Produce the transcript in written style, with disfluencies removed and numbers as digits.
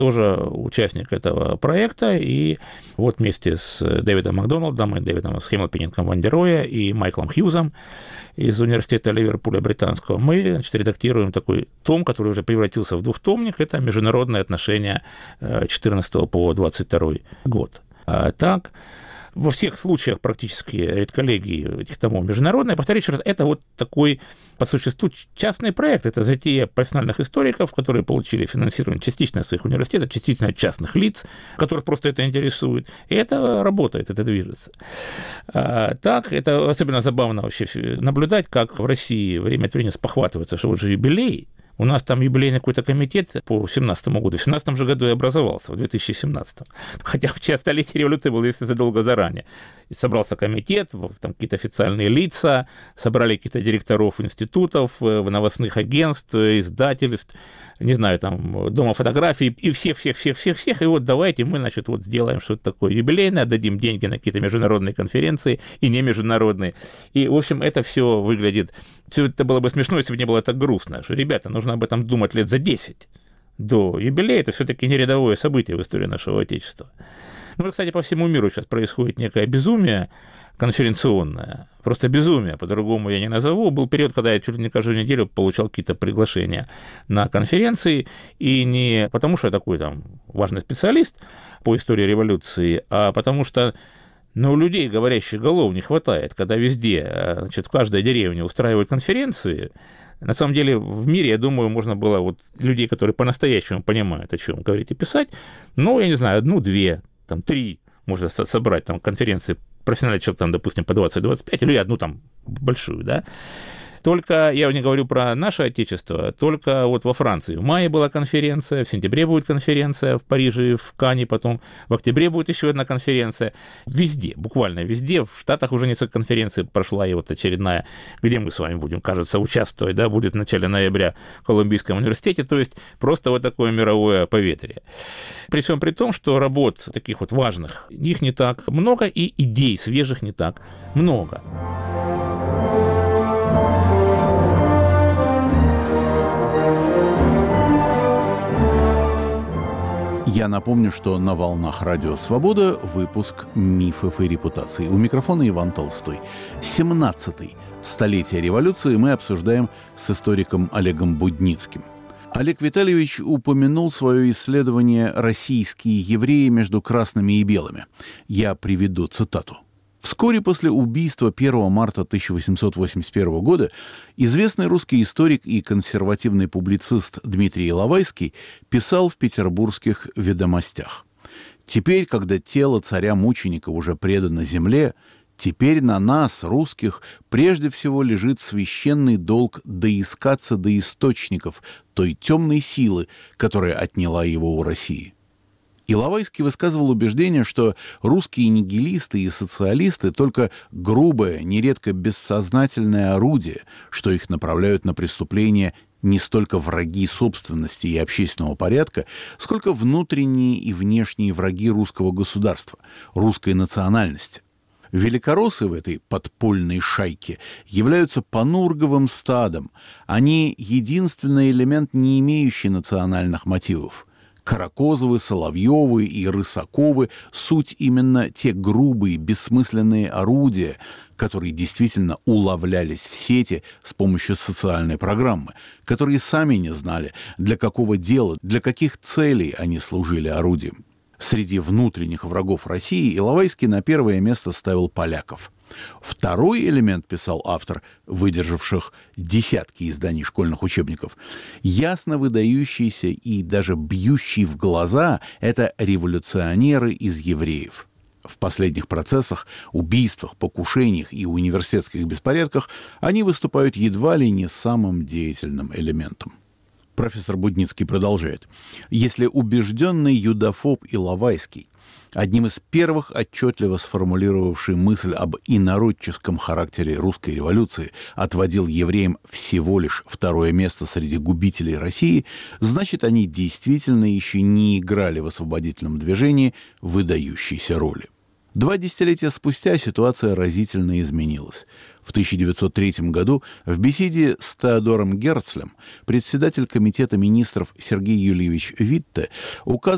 тоже участник этого проекта, и вот вместе с Дэвидом Макдоналдом и Дэвидом Хэмилпеннингом Ван дер Роя и Майклом Хьюзом из университета Ливерпуля британского мы, значит, редактируем такой том, который уже превратился в двухтомник, это международные отношения 14 по 22 год. Так, во всех случаях практически редколлегии этих томов международные. Повторюсь еще раз, это вот такой, по существу, частный проект. Это затея профессиональных историков, которые получили финансирование частично от своих университетов, частично от частных лиц, которых просто это интересует. И это работает, это движется. Так, это особенно забавно вообще наблюдать, как в России время от времени спохватывается, что вот же юбилей. У нас там юбилейный какой-то комитет по 2017 году. В 2017 же году и образовался, в 2017. Хотя в столетие революции было, если задолго заранее. И собрался комитет, там какие-то официальные лица, собрали каких-то директоров институтов, новостных агентств, издательств, не знаю, там, дома фотографий, и всех. И вот давайте мы, значит, вот сделаем что-то такое юбилейное, отдадим деньги на какие-то международные конференции и не международные. И, в общем, это все выглядит... Все это было бы смешно, если бы не было так грустно, что, ребята, нужно об этом думать лет за 10 до юбилея. Это все-таки не рядовое событие в истории нашего Отечества. Ну, кстати, по всему миру сейчас происходит некое безумие конференционное. Просто безумие, по-другому я не назову. Был период, когда я чуть ли не каждую неделю получал какие-то приглашения на конференции, и не потому, что я такой там важный специалист по истории революции, а потому что у людей говорящих голов не хватает, когда везде, значит, в каждой деревне устраивают конференции. На самом деле в мире, я думаю, можно было вот людей, которые по-настоящему понимают, о чем говорить и писать, я не знаю, 1, 2, там, 3 можно собрать там конференции профессиональных человек, там, допустим, по 20-25, или одну там большую, да. Только, я не говорю про наше Отечество, только вот во Франции в мае была конференция, в сентябре будет конференция в Париже, в Канне, потом в октябре будет еще одна конференция. Везде, буквально везде. В Штатах уже несколько конференций прошла, и вот очередная, где мы с вами будем, кажется, участвовать, да, будет в начале ноября в Колумбийском университете, то есть просто вот такое мировое поветрие. Причем при том, что работ таких вот важных, их не так много, и идей свежих не так много. Я напомню, что на волнах Радио Свобода выпуск «Мифов и репутаций». У микрофона Иван Толстой. 17-й столетие революции мы обсуждаем с историком Олегом Будницким. Олег Витальевич упомянул свое исследование «Российские евреи между красными и белыми». Я приведу цитату. Вскоре после убийства 1 марта 1881 года известный русский историк и консервативный публицист Дмитрий Иловайский писал в петербургских «Ведомостях». «Теперь, когда тело царя-мученика уже предано земле, теперь на нас, русских, прежде всего лежит священный долг доискаться до источников той темной силы, которая отняла его у России». Иловайский высказывал убеждение, что русские нигилисты и социалисты только грубое, нередко бессознательное орудие, что их направляют на преступления не столько враги собственности и общественного порядка, сколько внутренние и внешние враги русского государства, русской национальности. Великороссы в этой подпольной шайке являются панурговым стадом. Они единственный элемент, не имеющий национальных мотивов. Каракозовы, Соловьевы и Рысаковы – суть именно те грубые, бессмысленные орудия, которые действительно уловлялись в сети с помощью социальной программы, которые сами не знали, для какого дела, для каких целей они служили орудием. Среди внутренних врагов России Иловайский на первое место ставил поляков. Второй элемент, писал автор, выдержавших десятки изданий школьных учебников, ясно выдающийся и даже бьющий в глаза – это революционеры из евреев. В последних процессах, убийствах, покушениях и университетских беспорядках они выступают едва ли не самым деятельным элементом. Профессор Будницкий продолжает. Если убежденный юдофоб Иловайский, одним из первых отчетливо сформулировавший мысль об инородческом характере русской революции, отводил евреям всего лишь второе место среди губителей России, значит, они действительно еще не играли в освободительном движении выдающейся роли. 2 десятилетия спустя ситуация разительно изменилась. В 1903 году в беседе с Теодором Герцлем председатель Комитета министров Сергей Юльевич Витте указывал